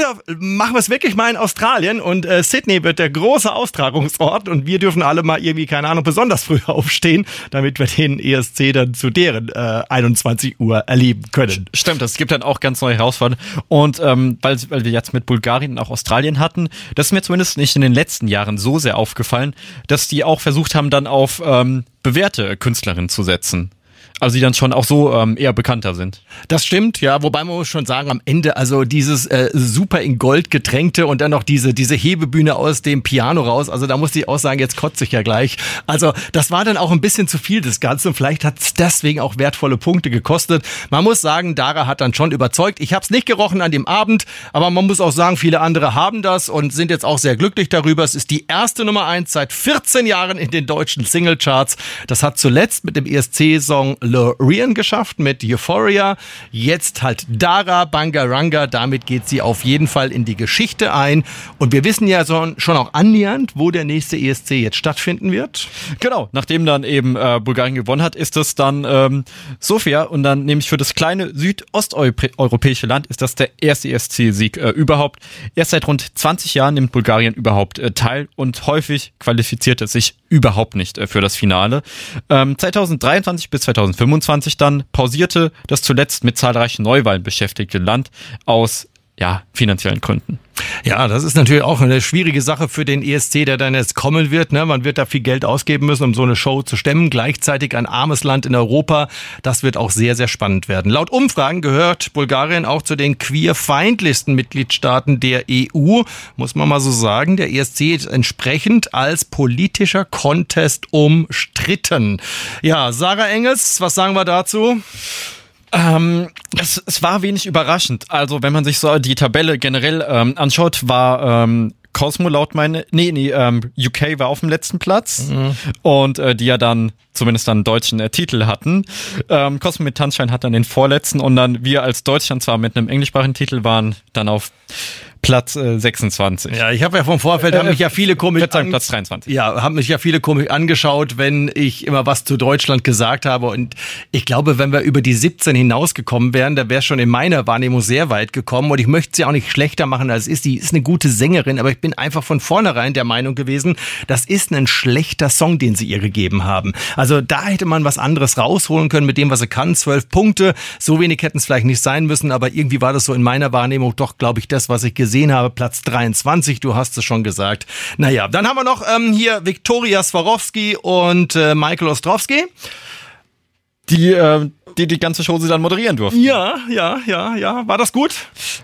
Oder machen wir es wirklich mal in Australien und Sydney wird der große Austragungsort und wir dürfen alle mal irgendwie, keine Ahnung, besonders früh aufstehen, damit wir den ESC dann zu deren 21 Uhr erleben können. Stimmt, es gibt dann auch ganz neue Herausforderungen. Und weil wir jetzt mit Bulgarien und auch Australien hatten, das ist mir zumindest nicht in den letzten Jahren so sehr aufgefallen, dass die auch versucht haben, dann auf bewährte Künstlerinnen zu setzen. Also die dann schon auch so eher bekannter sind. Das stimmt, ja, wobei man muss schon sagen, am Ende, also dieses super in Gold getränkte und dann noch diese Hebebühne aus dem Piano raus, also da musste ich auch sagen, jetzt kotze ich ja gleich. Also das war dann auch ein bisschen zu viel, das Ganze, und vielleicht hat es deswegen auch wertvolle Punkte gekostet. Man muss sagen, Dara hat dann schon überzeugt. Ich habe es nicht gerochen an dem Abend, aber man muss auch sagen, viele andere haben das und sind jetzt auch sehr glücklich darüber. Es ist die erste Nummer 1 seit 14 Jahren in den deutschen Singlecharts. Das hat zuletzt mit dem ESC-Song Loreen geschafft mit Euphoria. Jetzt halt Dara Bangaranga. Damit geht sie auf jeden Fall in die Geschichte ein. Und wir wissen ja schon auch annähernd, wo der nächste ESC jetzt stattfinden wird. Genau, nachdem dann eben Bulgarien gewonnen hat, ist es dann Sofia. Und dann nämlich für das kleine südosteuropäische Land ist das der erste ESC-Sieg überhaupt. Erst seit rund 20 Jahren nimmt Bulgarien überhaupt teil und häufig qualifiziert es sich überhaupt nicht für das Finale. 2023 bis 2025 dann pausierte das zuletzt mit zahlreichen Neuwahlen beschäftigte Land aus finanziellen Gründen. Ja, das ist natürlich auch eine schwierige Sache für den ESC, der dann jetzt kommen wird. Ne? Man wird da viel Geld ausgeben müssen, um so eine Show zu stemmen. Gleichzeitig ein armes Land in Europa. Das wird auch sehr, sehr spannend werden. Laut Umfragen gehört Bulgarien auch zu den queerfeindlichsten Mitgliedstaaten der EU. Muss man mal so sagen. Der ESC ist entsprechend als politischer Contest umstritten. Ja, Sarah Engels, was sagen wir dazu? Es war wenig überraschend. Also wenn man sich so die Tabelle generell anschaut, war Cosmo laut UK war auf dem letzten Platz und die ja dann zumindest dann einen deutschen Titel hatten. Cosmo mit Tanzschein hat dann den vorletzten und dann wir als Deutschland zwar mit einem englischsprachigen Titel waren dann auf Platz 26. Ja, ich habe ja vom Vorfeld, haben mich ja viele komisch Platz 23. Ja, haben mich ja viele komisch angeschaut, wenn ich immer was zu Deutschland gesagt habe. Und ich glaube, wenn wir über die 17 hinausgekommen wären, da wäre schon in meiner Wahrnehmung sehr weit gekommen. Und ich möchte sie auch nicht schlechter machen, als es ist. Die ist eine gute Sängerin, aber ich bin einfach von vornherein der Meinung gewesen, das ist ein schlechter Song, den sie ihr gegeben haben. Also da hätte man was anderes rausholen können mit dem, was sie kann. 12 Punkte, so wenig hätten es vielleicht nicht sein müssen, aber irgendwie war das so in meiner Wahrnehmung doch, glaube ich, das, was ich gesehen habe, Platz 23, du hast es schon gesagt. Naja, dann haben wir noch hier Viktoria Swarovski und Michael Ostrowski. Die ganze Show sie dann moderieren durften. Ja. War das gut?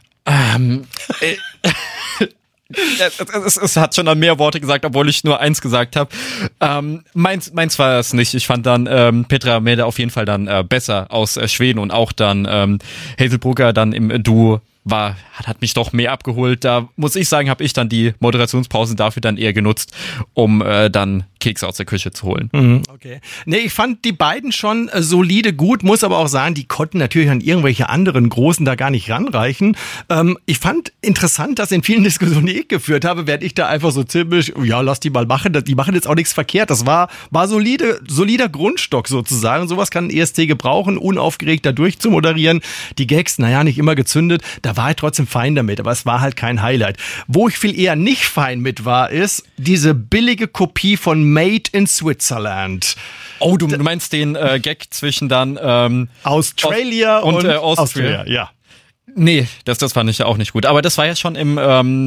Es hat schon dann mehr Worte gesagt, obwohl ich nur eins gesagt habe. Meins war es nicht. Ich fand dann Petra Mede auf jeden Fall dann besser aus Schweden und auch dann Hazel Brugger dann im Duo hat mich doch mehr abgeholt. Da muss ich sagen, habe ich dann die Moderationspausen dafür dann eher genutzt, um dann Kekse aus der Küche zu holen. Okay. Nee, ich fand die beiden schon solide gut, muss aber auch sagen, die konnten natürlich an irgendwelche anderen Großen da gar nicht ranreichen. Ich fand interessant, dass in vielen Diskussionen, die ich geführt habe, werde ich da einfach so ziemlich, ja, lass die mal machen, die machen jetzt auch nichts verkehrt. Das war solider Grundstock sozusagen. Sowas kann ein ESC gebrauchen, unaufgeregt da durchzumoderieren. Die Gags, nicht immer gezündet. Da war ich trotzdem fein damit, aber es war halt kein Highlight. Wo ich viel eher nicht fein mit war, ist diese billige Kopie von Made in Switzerland. Oh, du meinst den Gag zwischen dann Australia und Austria. Ja. Nee, das fand ich ja auch nicht gut. Aber das war ja schon im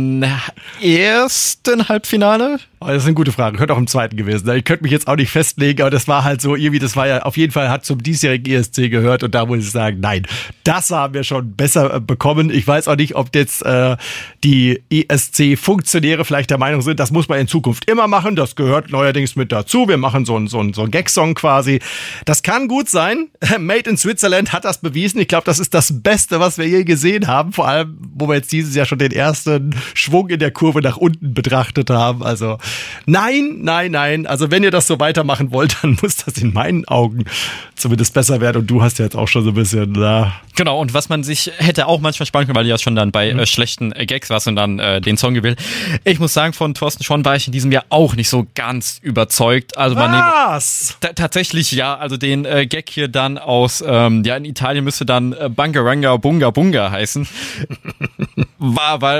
ersten Halbfinale. Oh, das ist eine gute Frage. Könnte auch im zweiten gewesen sein. Ich könnte mich jetzt auch nicht festlegen, aber das war halt so irgendwie, das war ja auf jeden Fall, hat zum diesjährigen ESC gehört und da muss ich sagen, nein, das haben wir schon besser bekommen. Ich weiß auch nicht, ob jetzt die ESC-Funktionäre vielleicht der Meinung sind, das muss man in Zukunft immer machen. Das gehört neuerdings mit dazu. Wir machen so einen Gag-Song quasi. Das kann gut sein. Made in Switzerland hat das bewiesen. Ich glaube, das ist das Beste, was wir je gesehen haben. Vor allem, wo wir jetzt dieses Jahr schon den ersten Schwung in der Kurve nach unten betrachtet haben. Also nein. Also wenn ihr das so weitermachen wollt, dann muss das in meinen Augen zumindest besser werden. Und du hast ja jetzt auch schon so ein bisschen... Genau, und was man sich hätte auch manchmal sparen können, weil du ja schon dann bei schlechten Gags warst und dann den Song gewählt. Ich muss sagen, von Thorsten Schorn war ich in diesem Jahr auch nicht so ganz überzeugt. Also was? Tatsächlich ja, also den Gag hier dann aus, in Italien müsste dann Bangaranga Bunga Bunga heißen. War